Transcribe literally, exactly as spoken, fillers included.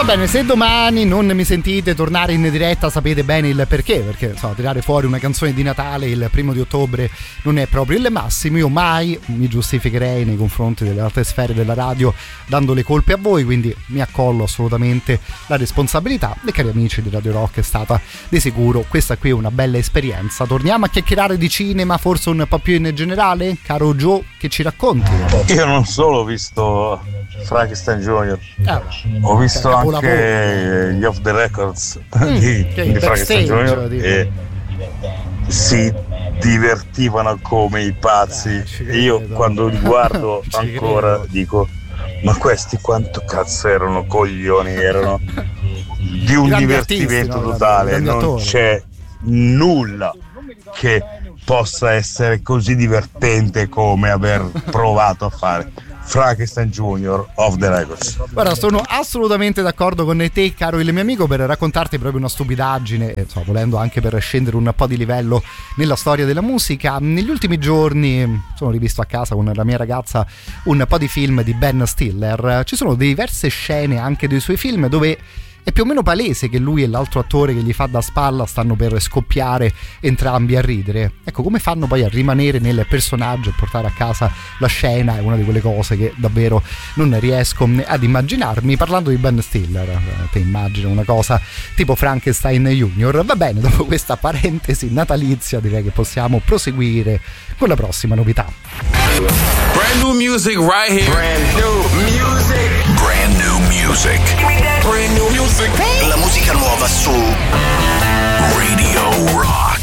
Va bene, se domani non mi sentite tornare in diretta sapete bene il perché, perché so, tirare fuori una canzone di Natale il primo di ottobre non è proprio il massimo. Io mai mi giustificherei nei confronti delle altre sfere della radio dando le colpe a voi, quindi mi accollo assolutamente la responsabilità. E cari amici di Radio Rock, è stata di sicuro questa qui una bella esperienza. Torniamo a chiacchierare di cinema, forse un po' più in generale. Caro Joe, che ci racconti? Io non solo ho visto Frankenstein Junior, ah, ho visto anche gli Off the Records mm, di, di Frankenstein Junior tipo. E si divertivano come i pazzi. Eh, io credo. quando li guardo ancora credo. dico: ma questi quanto cazzo erano coglioni, erano di un Grandi divertimento artisti, no? totale. Grandi Non attori. c'è nulla che possa essere così divertente come aver provato a fare Frankenstein Junior Off the Records. Guarda, sono assolutamente d'accordo con te, caro il mio amico, per raccontarti proprio una stupidaggine, e, so, volendo anche per scendere un po' di livello nella storia della musica. Negli ultimi giorni sono rivisto a casa con la mia ragazza un po' di film di Ben Stiller. Ci sono diverse scene anche dei suoi film dove è più o meno palese che lui e l'altro attore che gli fa da spalla stanno per scoppiare entrambi a ridere. Ecco, come fanno poi a rimanere nel personaggio e portare a casa la scena è una di quelle cose che davvero non riesco ad immaginarmi. Parlando di Ben Stiller, te immagini una cosa tipo Frankenstein Junior. Va bene, dopo questa parentesi natalizia direi che possiamo proseguire con la prossima novità. Brand new music right here. Brand new music. Brand new music. Brand new music. La musica nuova su Radio Rock.